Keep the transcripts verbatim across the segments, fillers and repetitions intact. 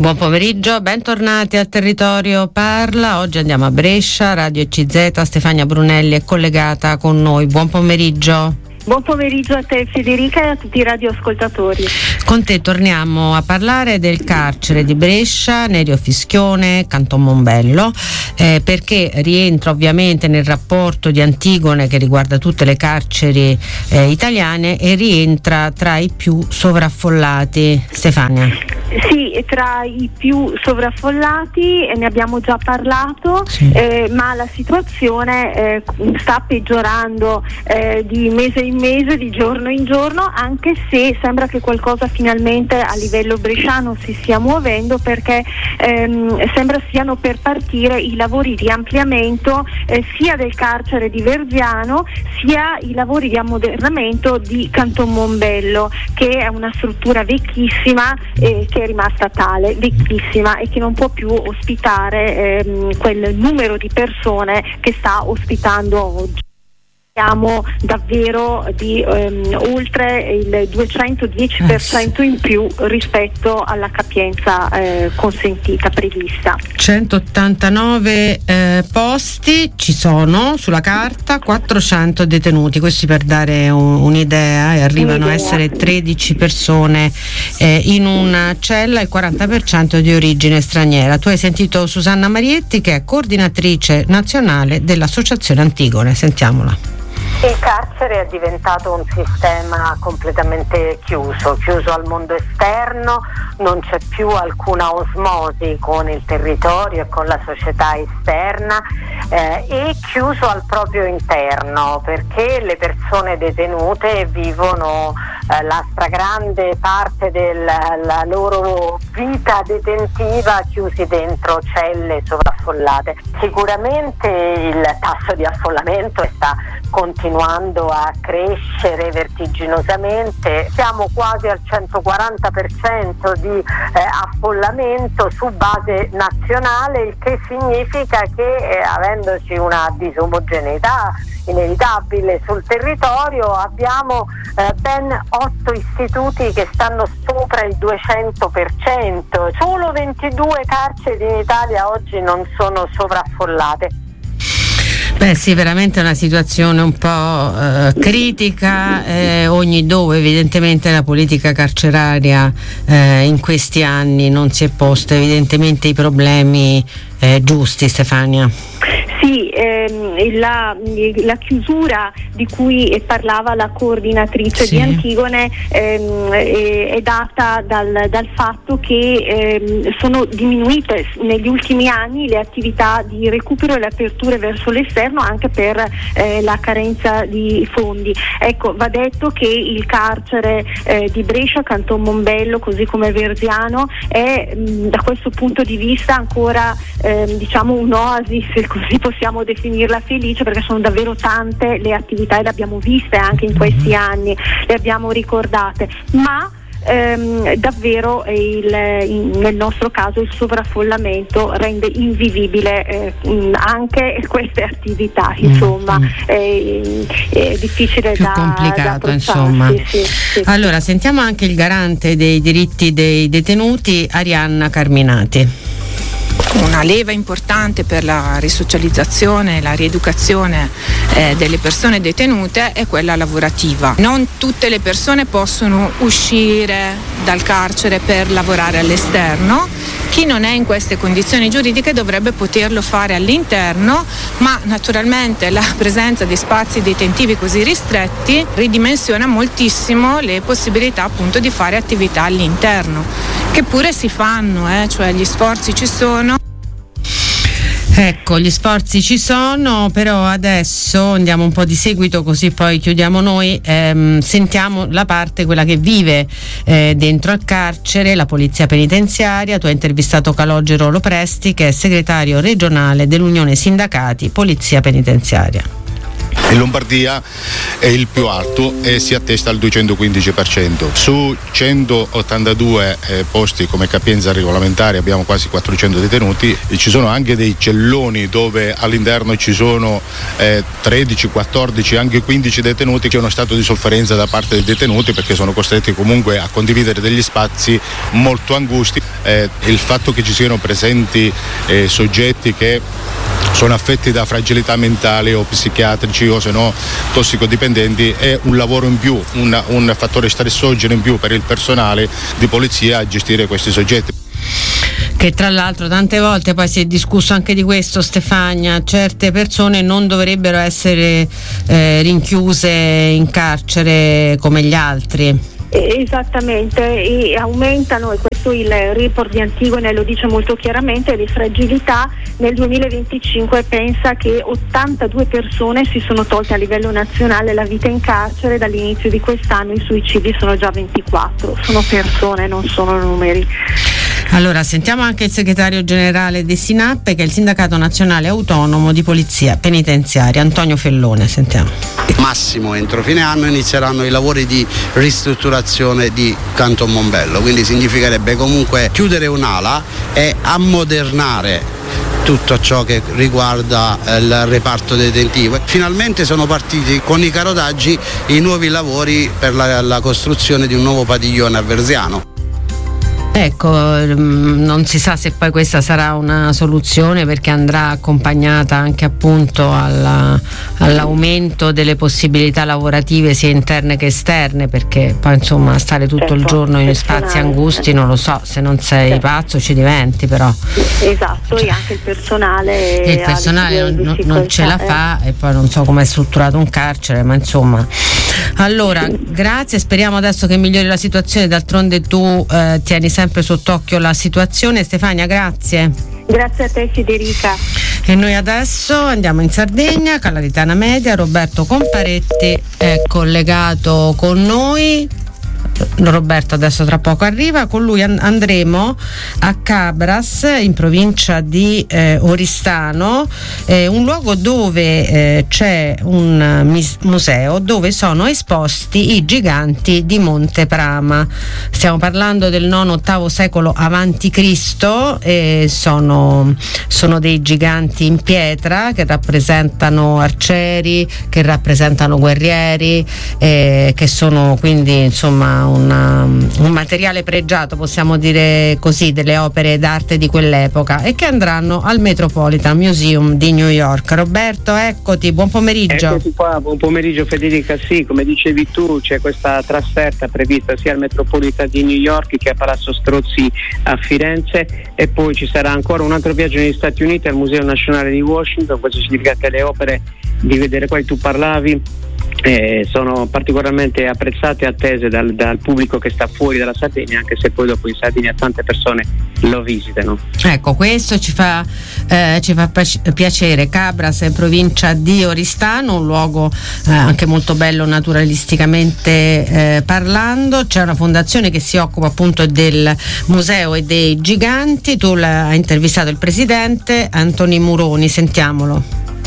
Buon pomeriggio, bentornati al Territorio Parla. Oggi andiamo a Brescia, Radio E C Z. Stefania Brunelli è collegata con noi. Buon pomeriggio. Buon pomeriggio a te Federica e a tutti i radioascoltatori. Con te torniamo a parlare del carcere di Brescia, Nerio Fischione, Canton Mombello, eh, perché rientra ovviamente nel rapporto di Antigone che riguarda tutte le carceri eh, italiane e rientra tra i più sovraffollati. Stefania. Sì, tra i più sovraffollati, ne abbiamo già parlato, sì. eh, ma la situazione eh, sta peggiorando eh, di mese in mese, di giorno in giorno, anche se sembra che qualcosa finalmente a livello bresciano si stia muovendo, perché ehm, sembra stiano per partire i lavori di ampliamento eh, sia del carcere di Verziano sia i lavori di ammodernamento di Canton Mombello, che è una struttura vecchissima eh, che è rimasta tale, vecchissima, e che non può più ospitare ehm, quel numero di persone che sta ospitando oggi. Siamo davvero di ehm, oltre il duecentodieci per cento in più rispetto alla capienza eh, consentita, prevista. centottantanove eh, posti ci sono sulla carta, quattrocento detenuti, questi per dare un, un'idea, e arrivano un'idea. a essere tredici persone eh, in una cella, il quaranta per cento di origine straniera. Tu hai sentito Susanna Marietti, che è coordinatrice nazionale dell'Associazione Antigone. Sentiamola. Il carcere è diventato un sistema completamente chiuso, chiuso al mondo esterno, non c'è più alcuna osmosi con il territorio e con la società esterna eh, e chiuso al proprio interno, perché le persone detenute vivono eh, la stragrande parte della loro vita detentiva chiusi dentro celle sovraffollate. Sicuramente il tasso di affollamento sta continuando a crescere vertiginosamente, siamo quasi al centoquaranta per cento di eh, affollamento su base nazionale, il che significa che eh, avendoci una disomogeneità inevitabile sul territorio, abbiamo eh, ben otto istituti che stanno sopra il duecento per cento. Solo ventidue carceri in Italia oggi non sono sovraffollate. Beh sì, veramente una situazione un po' eh, critica, eh, ogni dove evidentemente la politica carceraria eh, in questi anni non si è posta evidentemente i problemi eh, giusti. Stefania. Sì, ehm, la, la chiusura di cui parlava la coordinatrice sì. di Antigone ehm, è, è data dal, dal fatto che ehm, sono diminuite negli ultimi anni le attività di recupero e le aperture verso l'esterno, anche per eh, la carenza di fondi. Ecco, va detto che il carcere eh, di Brescia, Canton Mombello, così come Verziano, è mh, da questo punto di vista ancora ehm, diciamo un'oasi, se così possiamo definirla, felice, perché sono davvero tante le attività e le abbiamo viste anche in questi anni, le abbiamo ricordate, ma ehm, davvero il, in, nel nostro caso il sovraffollamento rende invivibile eh, anche queste attività, insomma mm. è, è difficile più da complicato da insomma. Sì, sì, allora sì. Sentiamo anche il garante dei diritti dei detenuti, Arianna Carminati. Una leva importante per la risocializzazione e la rieducazione eh, delle persone detenute è quella lavorativa. Non tutte le persone possono uscire dal carcere per lavorare all'esterno. Chi non è in queste condizioni giuridiche dovrebbe poterlo fare all'interno, ma naturalmente la presenza di spazi detentivi così ristretti ridimensiona moltissimo le possibilità appunto di fare attività all'interno, che pure si fanno, eh, cioè gli sforzi ci sono. Ecco, gli sforzi ci sono, però adesso andiamo un po' di seguito, così poi chiudiamo noi. Ehm, sentiamo la parte, quella che vive eh, dentro al carcere, la polizia penitenziaria. Tu hai intervistato Calogero Lopresti, che è segretario regionale dell'Unione Sindacati Polizia Penitenziaria. In Lombardia è il più alto e si attesta al duecentoquindici per cento. Su centottantadue eh, posti come capienza regolamentare abbiamo quasi quattrocento detenuti e ci sono anche dei celloni dove all'interno ci sono eh, tredici, quattordici, anche quindici detenuti. C'è uno stato di sofferenza da parte dei detenuti perché sono costretti comunque a condividere degli spazi molto angusti. Eh, il fatto che ci siano presenti eh, soggetti che sono affetti da fragilità mentali o psichiatrici o se no tossicodipendenti è un lavoro in più, una, un fattore stressogeno in più per il personale di polizia a gestire questi soggetti. Che tra l'altro tante volte poi si è discusso anche di questo, Stefania, certe persone non dovrebbero essere eh, rinchiuse in carcere come gli altri. Esattamente, e aumentano, e questo il report di Antigone lo dice molto chiaramente, le fragilità. Nel duemilaventicinque pensa che ottantadue persone si sono tolte a livello nazionale la vita in carcere, dall'inizio di quest'anno i suicidi sono già ventiquattro, sono persone, non sono numeri. Allora sentiamo anche il segretario generale di SINAP, che è il Sindacato Nazionale Autonomo di Polizia Penitenziaria, Antonio Fellone. Sentiamo. Massimo entro fine anno inizieranno i lavori di ristrutturazione di Canton Mombello, quindi significherebbe comunque chiudere un'ala e ammodernare tutto ciò che riguarda il reparto detentivo. Finalmente sono partiti con i carotaggi i nuovi lavori per la, la costruzione di un nuovo padiglione a Verziano. Ecco, non si sa se poi questa sarà una soluzione, perché andrà accompagnata anche appunto alla, all'aumento delle possibilità lavorative sia interne che esterne, perché poi insomma stare tutto certo, il giorno in spazi angusti, non lo so, se non sei certo. pazzo ci diventi però. Esatto, cioè, e anche il personale. E il personale non, non ce la fa, eh. e poi non so come è strutturato un carcere, ma insomma. Allora, grazie, speriamo adesso che migliori la situazione, d'altronde tu eh, tieni sempre sott'occhio la situazione. Stefania, grazie. Grazie a te Federica. E noi adesso andiamo in Sardegna, Calaritana Media, Roberto Comparetti è collegato con noi. Roberto adesso tra poco arriva, con lui andremo a Cabras in provincia di eh, Oristano, eh, un luogo dove eh, c'è un mis- museo dove sono esposti i giganti di Monte Prama. Stiamo parlando del nono ottavo secolo avanti Cristo, e sono, sono dei giganti in pietra che rappresentano arcieri, che rappresentano guerrieri, eh, che sono quindi insomma Una, un materiale pregiato, possiamo dire così, delle opere d'arte di quell'epoca, e che andranno al Metropolitan Museum di New York. Roberto, eccoti, buon pomeriggio. Eccoti qua, buon pomeriggio Federica. Sì, come dicevi tu, c'è questa trasferta prevista sia al Metropolitan di New York che a Palazzo Strozzi a Firenze, e poi ci sarà ancora un altro viaggio negli Stati Uniti al Museo Nazionale di Washington. Questo significa che le opere di vedere quali tu parlavi Eh, sono particolarmente apprezzate e attese dal, dal pubblico che sta fuori dalla Sardegna, anche se poi dopo in Sardegna tante persone lo visitano. Ecco, questo ci fa, eh, ci fa piacere. Cabras è in provincia di Oristano, un luogo eh, anche molto bello naturalisticamente eh, parlando. C'è una fondazione che si occupa appunto del museo e dei giganti. Tu l'hai intervistato il presidente Antoni Muroni, sentiamolo.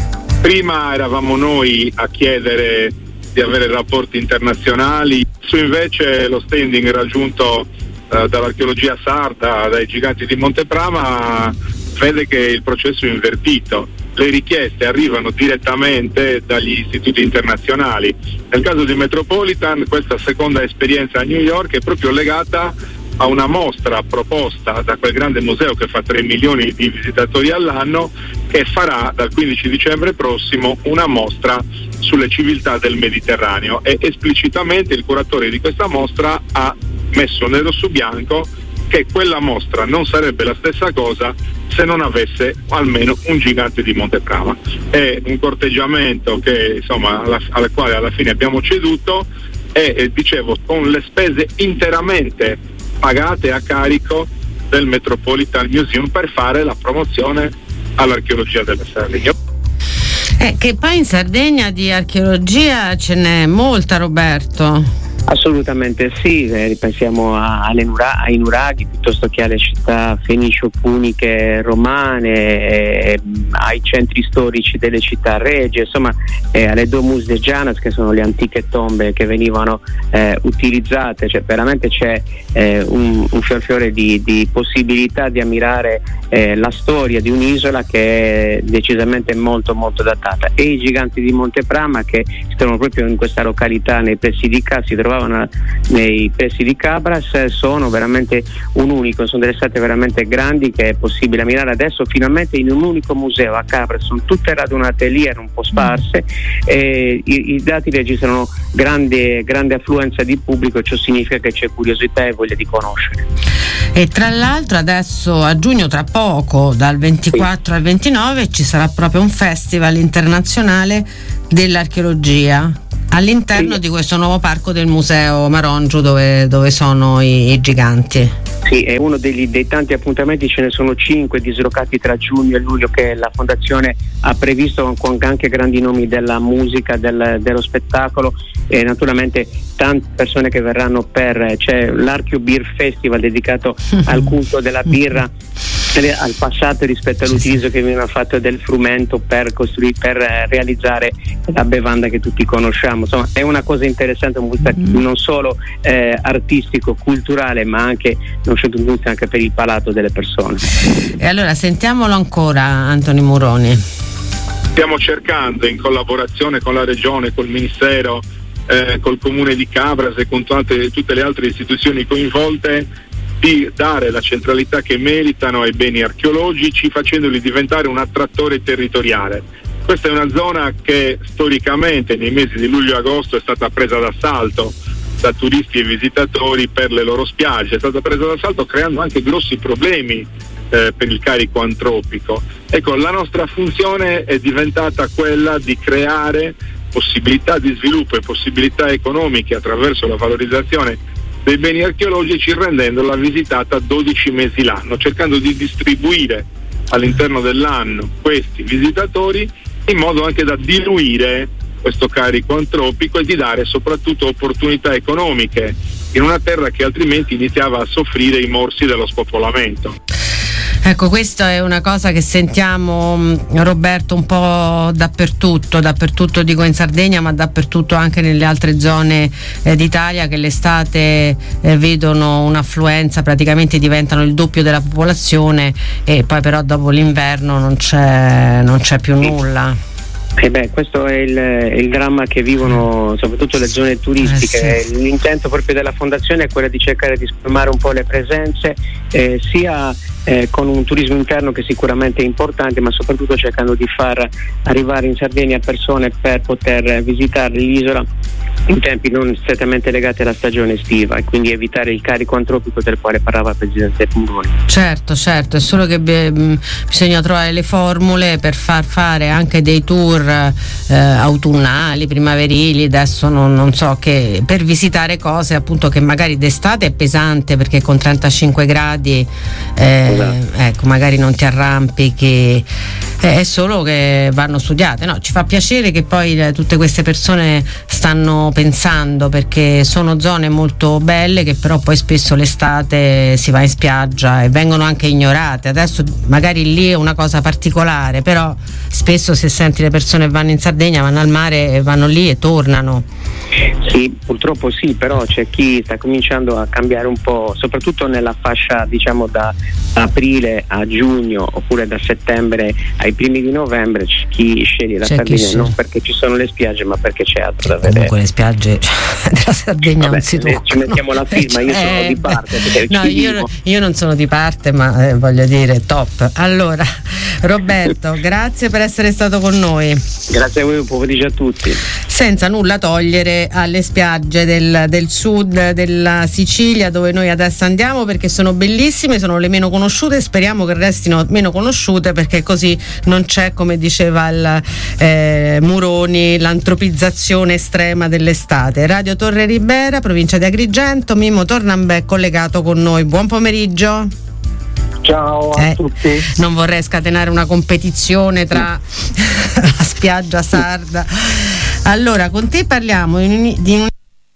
Prima eravamo noi a chiedere di avere rapporti internazionali, su invece lo standing raggiunto eh, dall'archeologia sarda, dai giganti di Monte Prama, vede che il processo è invertito. Le richieste arrivano direttamente dagli istituti internazionali. Nel caso di Metropolitan, questa seconda esperienza a New York è proprio legata a una mostra proposta da quel grande museo che fa tre milioni di visitatori all'anno, che farà dal quindici dicembre prossimo una mostra sulle civiltà del Mediterraneo, e esplicitamente il curatore di questa mostra ha messo nero su bianco che quella mostra non sarebbe la stessa cosa se non avesse almeno un gigante di Monte Prama. È un corteggiamento che insomma alla, alla quale alla fine abbiamo ceduto, e eh, dicevo con le spese interamente pagate a carico del Metropolitan Museum per fare la promozione all'archeologia della Sardegna. Eh, che poi in Sardegna di archeologia ce n'è molta, Roberto. Assolutamente sì, eh, pensiamo a, alle nura- ai nuraghi piuttosto che alle città fenicio-puniche romane, eh, ai centri storici delle città regie, insomma eh, alle domus de Janas, che sono le antiche tombe che venivano eh, utilizzate. Cioè veramente c'è eh, un, un fiorfiore di, di possibilità di ammirare eh, la storia di un'isola che è decisamente molto molto datata. E i giganti di Monteprama, che si trovano proprio in questa località nei pressi di Ca- si trovavano nei pressi di Cabras, sono veramente un unico, sono delle statue veramente grandi che è possibile ammirare adesso finalmente in un unico museo a Cabras. Sono tutte radunate lì, erano un po' sparse, e i, i dati registrano grande, grande affluenza di pubblico, ciò significa che c'è curiosità e voglia di conoscere. E tra l'altro adesso a giugno, tra poco, dal ventiquattro sì. al ventinove, ci sarà proprio un festival internazionale dell'archeologia all'interno sì. di questo nuovo parco del Museo Marongiu, dove, dove sono i, i giganti. Sì, è uno degli, dei tanti appuntamenti, ce ne sono cinque dislocati tra giugno e luglio che la Fondazione ha previsto, con anche grandi nomi della musica, del, dello spettacolo, e naturalmente tante persone che verranno per, c'è l'Archeo Beer Festival dedicato al culto della birra, al passato rispetto all'utilizzo che veniva fatto del frumento per costruire, per realizzare la bevanda che tutti conosciamo. Insomma, è una cosa interessante, un non solo eh, artistico, culturale, ma anche non c'è tutto anche per il palato delle persone. E allora sentiamolo ancora, Anthony Muroni. Stiamo cercando, in collaborazione con la Regione, col Ministero, eh, col Comune di Cabras e con tutte, tutte le altre istituzioni coinvolte, di dare la centralità che meritano ai beni archeologici, facendoli diventare un attrattore territoriale. Questa è una zona che storicamente nei mesi di luglio e agosto è stata presa d'assalto da turisti e visitatori per le loro spiagge, è stata presa d'assalto creando anche grossi problemi eh, per il carico antropico. Ecco, la nostra funzione è diventata quella di creare possibilità di sviluppo e possibilità economiche attraverso la valorizzazione dei beni archeologici, rendendola visitata dodici mesi l'anno, cercando di distribuire all'interno dell'anno questi visitatori in modo anche da diluire questo carico antropico e di dare soprattutto opportunità economiche in una terra che altrimenti iniziava a soffrire i morsi dello spopolamento. Ecco, questa è una cosa che sentiamo, Roberto, un po' dappertutto, dappertutto dico in Sardegna, ma dappertutto anche nelle altre zone eh, d'Italia, che l'estate eh, vedono un'affluenza, praticamente diventano il doppio della popolazione, e poi però dopo l'inverno non c'è, non c'è più nulla. Eh beh, questo è il, è il dramma che vivono soprattutto le zone turistiche. Eh sì. L'intento proprio della Fondazione è quello di cercare di spalmare un po' le presenze, eh, sia eh, con un turismo interno che sicuramente è importante, ma soprattutto cercando di far arrivare in Sardegna persone per poter visitare l'isola in tempi non strettamente legati alla stagione estiva, e quindi evitare il carico antropico del quale parlava il Presidente Muroni. Certo, certo, è solo che b- bisogna trovare le formule per far fare anche dei tour eh, autunnali, primaverili, adesso non, non so, che per visitare cose appunto che magari d'estate è pesante, perché con trentacinque gradi eh, esatto. ecco, magari non ti arrampichi, eh, è solo che vanno studiate. No, ci fa piacere che poi eh, tutte queste persone stanno pensando, perché sono zone molto belle che però poi spesso l'estate si va in spiaggia e vengono anche ignorate. Adesso magari lì è una cosa particolare, però spesso se senti le persone che vanno in Sardegna vanno al mare e vanno lì e tornano. Sì, purtroppo sì, però c'è chi sta cominciando a cambiare un po', soprattutto nella fascia, diciamo, da aprile a giugno, oppure da settembre ai primi di novembre. C'è chi sceglie la c'è Sardegna non perché ci sono le spiagge, ma perché c'è altro da vedere. Comunque le spiagge della Sardegna Vabbè, non si toccano. Ci mettiamo la firma, io sono eh, di parte. No, io, io non sono di parte, ma eh, voglio dire, top. Allora, Roberto, grazie per essere stato con noi. Grazie a voi, un pomeriggio a tutti. Senza nulla togliere alle spiagge del, del sud della Sicilia, dove noi adesso andiamo, perché sono bellissime, sono le meno conosciute, speriamo che restino meno conosciute, perché così non c'è, come diceva il eh, Muroni, l'antropizzazione estrema dell'estate. Radio Torre Ribera, provincia di Agrigento, Mimmo Tornambè collegato con noi. Buon pomeriggio. Ciao a eh, tutti. Non vorrei scatenare una competizione tra la spiaggia sarda. Allora, con te parliamo di un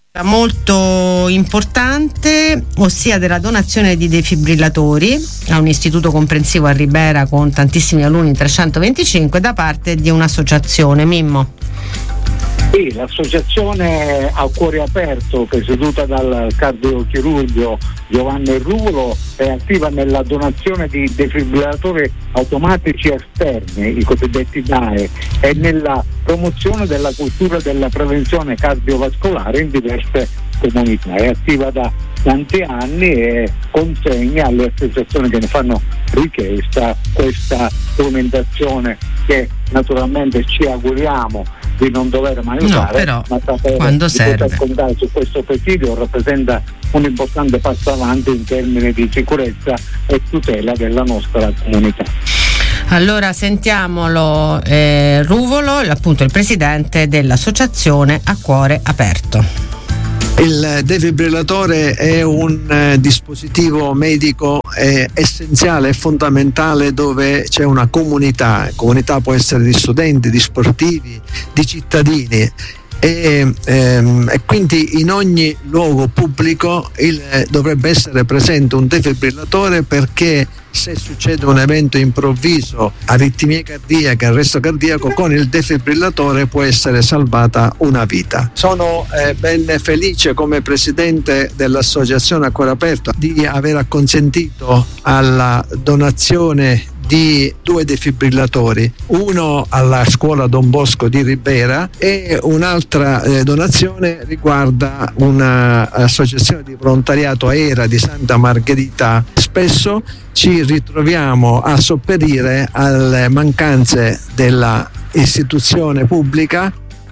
molto importante, ossia della donazione di defibrillatori a un istituto comprensivo a Ribera con tantissimi alunni, trecentoventicinque, da parte di un'associazione. Mimmo. Sì, l'associazione A Cuore Aperto, presieduta dal cardiochirurgo Giovanni Ruvolo, è attiva nella donazione di defibrillatori automatici esterni, i cosiddetti D A E, e nella promozione della cultura della prevenzione cardiovascolare in diverse comunità. È attiva da tanti anni e consegna alle associazioni che ne fanno richiesta questa strumentazione che naturalmente ci auguriamo di non dover mai usare, no, però, ma sapere quando di serve. poter contare su questo presidio rappresenta un importante passo avanti in termini di sicurezza e tutela della nostra comunità. Allora sentiamolo, eh, Ruvolo, appunto il presidente dell'associazione A Cuore Aperto. Il defibrillatore è un eh, dispositivo medico eh, essenziale e fondamentale dove c'è una comunità, comunità può essere di studenti, di sportivi, di cittadini. E, ehm, e quindi in ogni luogo pubblico il, eh, dovrebbe essere presente un defibrillatore, perché se succede un evento improvviso, aritmia cardiaca, arresto cardiaco, con il defibrillatore può essere salvata una vita. Sono eh, ben felice come presidente dell'associazione A Cuore Aperto di aver acconsentito alla donazione di due defibrillatori, uno alla scuola Don Bosco di Ribera e un'altra eh, donazione riguarda un'associazione di volontariato Aera di Santa Margherita. Spesso ci ritroviamo a sopperire alle mancanze della istituzione pubblica.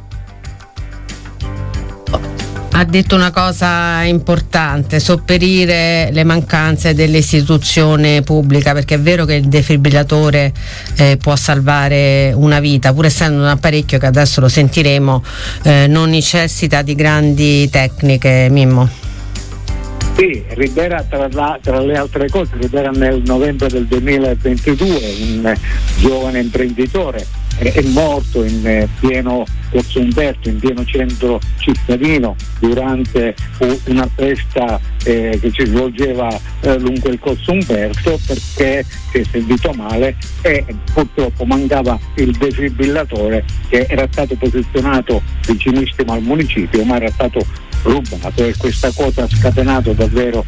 Ha detto una cosa importante, sopperire le mancanze dell'istituzione pubblica, perché è vero che il defibrillatore eh, può salvare una vita, pur essendo un apparecchio che adesso lo sentiremo eh, non necessita di grandi tecniche. Mimmo. Sì, Ribera tra, la, tra le altre cose, Ribera nel novembre del duemilaventidue, un giovane imprenditore è morto in pieno Corso Umberto, in pieno centro cittadino, durante una festa eh, che si svolgeva eh, lungo il Corso Umberto, perché si è sentito male e purtroppo mancava il defibrillatore che era stato posizionato vicinissimo al municipio, ma era stato rubato, e questa cosa ha scatenato davvero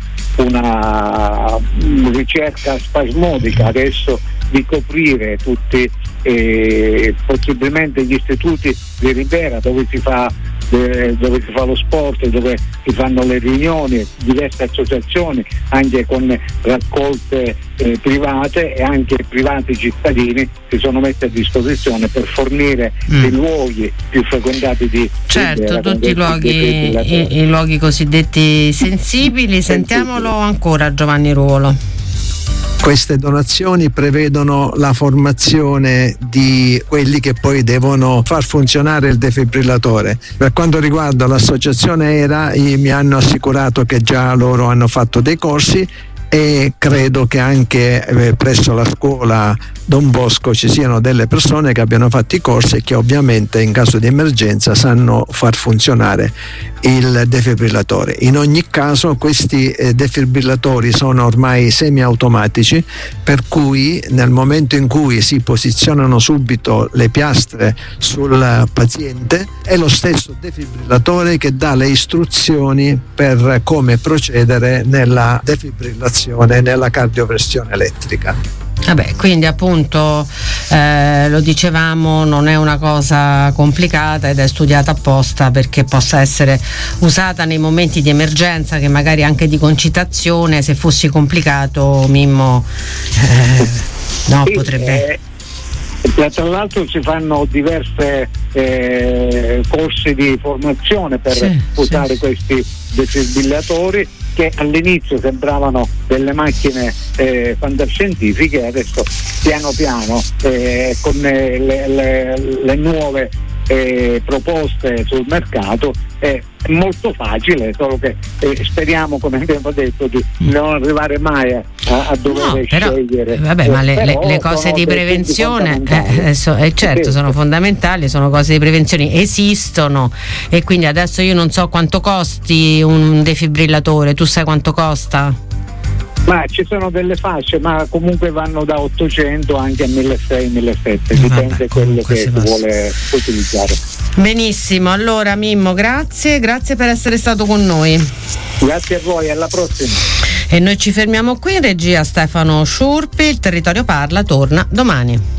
una ricerca spasmodica adesso di coprire tutti eh, possibilmente gli istituti di Ribera dove si fa eh, dove si fa lo sport, dove si fanno le riunioni, diverse associazioni anche con raccolte eh, private, e anche privati cittadini si sono messi a disposizione per fornire mm. i luoghi più frequentati di certo Ribera, tutti i luoghi, i, i luoghi cosiddetti sensibili. Sentiamolo ancora Giovanni Ruvolo. Queste donazioni prevedono la formazione di quelli che poi devono far funzionare il defibrillatore. Per quanto riguarda l'associazione Aera, mi hanno assicurato che già loro hanno fatto dei corsi, e credo che anche eh, presso la scuola Don Bosco ci siano delle persone che abbiano fatto i corsi e che ovviamente in caso di emergenza sanno far funzionare il defibrillatore. In ogni caso questi eh, defibrillatori sono ormai semiautomatici, per cui nel momento in cui si posizionano subito le piastre sul paziente è lo stesso defibrillatore che dà le istruzioni per come procedere nella defibrillazione, nella cardioversione elettrica. Vabbè, quindi appunto eh, lo dicevamo, non è una cosa complicata ed è studiata apposta perché possa essere usata nei momenti di emergenza, che magari anche di concitazione, se fossi complicato, Mimmo, eh, no, sì, potrebbe... Eh, tra l'altro si fanno diverse eh, corsi di formazione per sì, usare sì. questi defibrillatori, che all'inizio sembravano delle macchine eh, fantascientifiche, adesso piano piano eh, con le, le, le nuove eh, proposte sul mercato. È molto facile, solo che eh, speriamo, come abbiamo detto, di non arrivare mai a, a dover no, però, scegliere. Vabbè, eh, ma le, le, le cose sono di dei prevenzione punti eh, so, eh, certo sì. sono fondamentali, sono cose di prevenzione, esistono, e quindi adesso io non so quanto costi un defibrillatore. Tu sai quanto costa? Ma ci sono delle fasce, ma comunque vanno da ottocento anche a milleseicento millesettecento, dipende da quello che si vuole utilizzare. Benissimo, allora Mimmo, grazie, grazie per essere stato con noi. Grazie a voi, alla prossima. E noi ci fermiamo qui, in regia Stefano Sciurpi. Il Territorio Parla torna domani.